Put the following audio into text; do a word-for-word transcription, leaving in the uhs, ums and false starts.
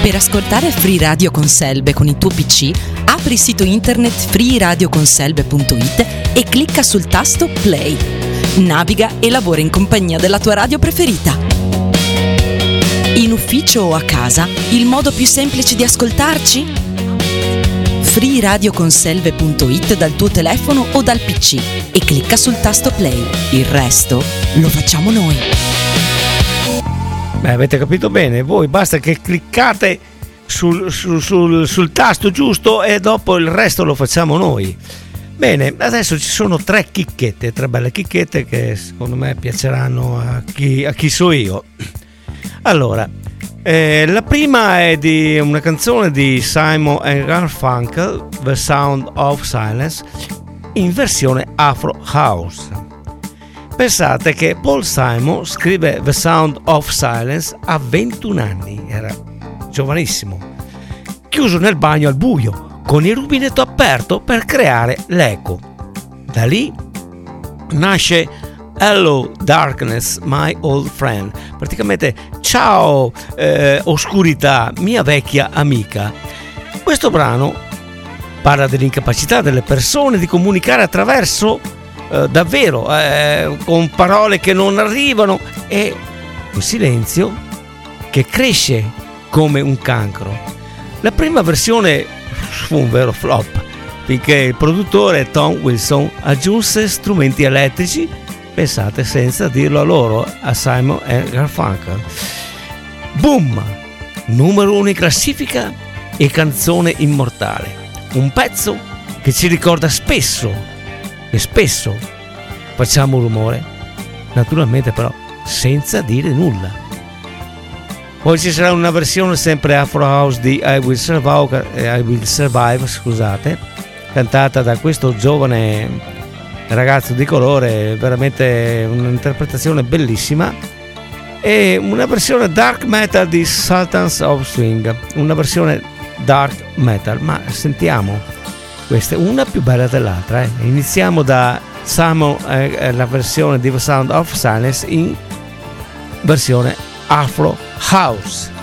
Per ascoltare Free Radio con Selbe con il tuo P C, apri il sito internet free radio con selbe punto it e clicca sul tasto Play. Naviga e lavora in compagnia della tua radio preferita. In ufficio o a casa, il modo più semplice di ascoltarci? free radio con selbe punto it dal tuo telefono o dal P C e clicca sul tasto Play. Il resto lo facciamo noi. Beh, avete capito bene, voi basta che cliccate sul, sul, sul, sul tasto giusto e dopo il resto lo facciamo noi. Bene, adesso ci sono tre chicchette, tre belle chicchette che secondo me piaceranno a chi, a chi so io. Allora, eh, la prima è di una canzone di Simon and Garfunkel, The Sound of Silence, in versione Afro House. Pensate che Paul Simon scrive The Sound of Silence a ventuno anni, era giovanissimo, chiuso nel bagno al buio, con il rubinetto aperto per creare l'eco. Da lì nasce Hello Darkness, my old friend, praticamente ciao eh, oscurità, mia vecchia amica. Questo brano parla dell'incapacità delle persone di comunicare attraverso Uh, davvero eh, con parole che non arrivano e un silenzio che cresce come un cancro. La prima versione fu un vero flop finché il produttore Tom Wilson aggiunse strumenti elettrici, pensate, senza dirlo a loro, a Simon e Garfunkel. Boom! Numero uno in classifica e canzone immortale, un pezzo che ci ricorda spesso e spesso facciamo rumore, naturalmente però senza dire nulla. Poi ci sarà una versione sempre Afro House di I Will Survive, I Will Survive scusate, cantata da questo giovane ragazzo di colore, veramente un'interpretazione bellissima, e una versione dark metal di Sultans of Swing, una versione dark metal, ma sentiamo questa è una più bella dell'altra. Eh. Iniziamo da Simon, eh, la versione di The Sound of Silence in versione Afro House.